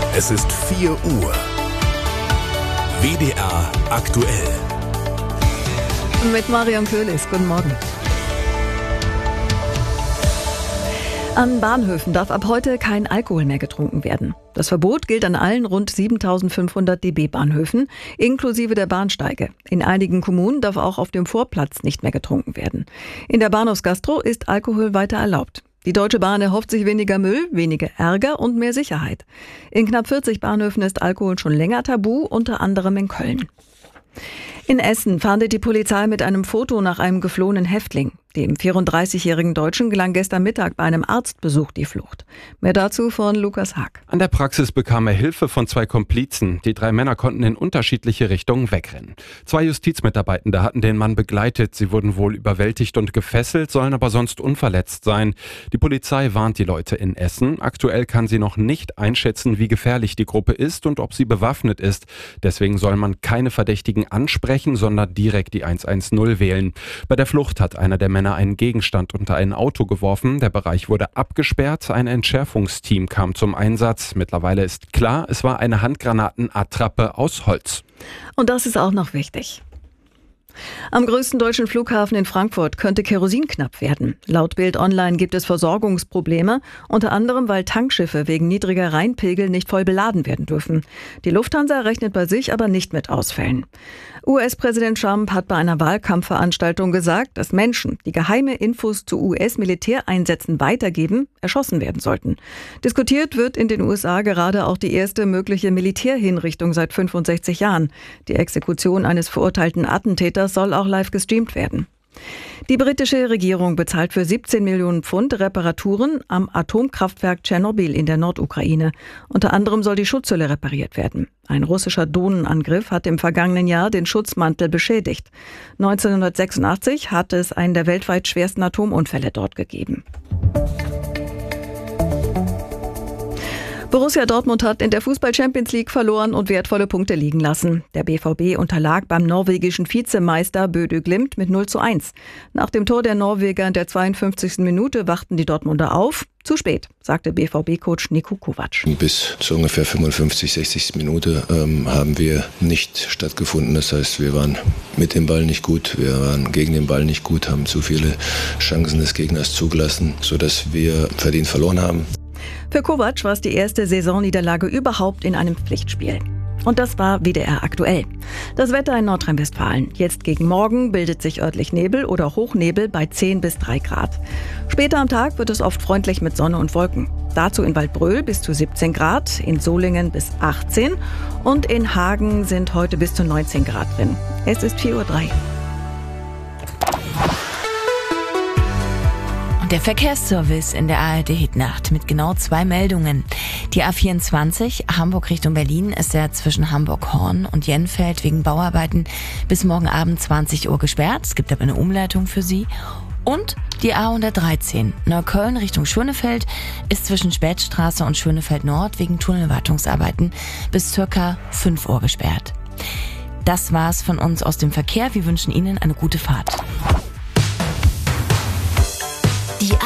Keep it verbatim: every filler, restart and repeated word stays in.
Es ist vier Uhr. W D R aktuell. Mit Marion Köhlis. Guten Morgen. An Bahnhöfen darf ab heute kein Alkohol mehr getrunken werden. Das Verbot gilt an allen rund siebentausendfünfhundert D B-Bahnhöfen, inklusive der Bahnsteige. In einigen Kommunen darf auch auf dem Vorplatz nicht mehr getrunken werden. In der Bahnhofsgastro ist Alkohol weiter erlaubt. Die Deutsche Bahn erhofft sich weniger Müll, weniger Ärger und mehr Sicherheit. In knapp vierzig Bahnhöfen ist Alkohol schon länger tabu, unter anderem in Köln. In Essen fahndet die Polizei mit einem Foto nach einem geflohenen Häftling. Dem vierunddreißigjährigen Deutschen gelang gestern Mittag bei einem Arztbesuch die Flucht. Mehr dazu von Lukas Haag. An der Praxis bekam er Hilfe von zwei Komplizen. Die drei Männer konnten in unterschiedliche Richtungen wegrennen. Zwei Justizmitarbeitende hatten den Mann begleitet. Sie wurden wohl überwältigt und gefesselt, sollen aber sonst unverletzt sein. Die Polizei warnt die Leute in Essen. Aktuell kann sie noch nicht einschätzen, wie gefährlich die Gruppe ist und ob sie bewaffnet ist. Deswegen soll man keine Verdächtigen ansprechen, sondern direkt die hundertzehn wählen. Bei der Flucht hat einer der Männer einen Gegenstand unter ein Auto geworfen. Der Bereich wurde abgesperrt. Ein Entschärfungsteam kam zum Einsatz. Mittlerweile ist klar, es war eine Handgranatenattrappe aus Holz. Und das ist auch noch wichtig. Am größten deutschen Flughafen in Frankfurt könnte Kerosin knapp werden. Laut Bild Online gibt es Versorgungsprobleme, unter anderem weil Tankschiffe wegen niedriger Rheinpegel nicht voll beladen werden dürfen. Die Lufthansa rechnet bei sich aber nicht mit Ausfällen. U S-Präsident Trump hat bei einer Wahlkampfveranstaltung gesagt, dass Menschen, die geheime Infos zu U S-Militäreinsätzen weitergeben, erschossen werden sollten. Diskutiert wird in den U S A gerade auch die erste mögliche Militärhinrichtung seit fünfundsechzig Jahren. Die Exekution eines verurteilten Attentäters soll auch live gestreamt werden. Die britische Regierung bezahlt für siebzehn Millionen Pfund Reparaturen am Atomkraftwerk Tschernobyl in der Nordukraine. Unter anderem soll die Schutzhülle repariert werden. Ein russischer Drohnenangriff hat im vergangenen Jahr den Schutzmantel beschädigt. neunzehnhundertsechsundachtzig hatte es einen der weltweit schwersten Atomunfälle dort gegeben. Borussia Dortmund hat in der Fußball-Champions League verloren und wertvolle Punkte liegen lassen. Der B V B unterlag beim norwegischen Vizemeister Bodø Glimt mit null zu eins. Nach dem Tor der Norweger in der zweiundfünfzigsten Minute wachten die Dortmunder auf. Zu spät, sagte B V B-Coach Niko Kovac. Bis zu ungefähr fünfundfünfzig, sechzig Minute ähm, haben wir nicht stattgefunden. Das heißt, wir waren mit dem Ball nicht gut, wir waren gegen den Ball nicht gut, haben zu viele Chancen des Gegners zugelassen, sodass wir verdient verloren haben. Für Kovac war es die erste Saisonniederlage überhaupt in einem Pflichtspiel. Und das war W D R aktuell. Das Wetter in Nordrhein-Westfalen. Jetzt gegen Morgen bildet sich örtlich Nebel oder Hochnebel bei zehn bis drei Grad. Später am Tag wird es oft freundlich mit Sonne und Wolken. Dazu in Waldbröl bis zu siebzehn Grad, in Solingen bis achtzehn und in Hagen sind heute bis zu neunzehn Grad drin. Es ist vier Uhr drei. Der Verkehrsservice in der A R D-Hitnacht mit genau zwei Meldungen. Die A vierundzwanzig Hamburg Richtung Berlin ist ja zwischen Hamburg-Horn und Jenfeld wegen Bauarbeiten bis morgen Abend zwanzig Uhr gesperrt. Es gibt aber eine Umleitung für Sie. Und die A hundertdreizehn Neukölln Richtung Schönefeld ist zwischen Spätstraße und Schönefeld Nord wegen Tunnelwartungsarbeiten bis circa fünf Uhr gesperrt. Das war's von uns aus dem Verkehr. Wir wünschen Ihnen eine gute Fahrt.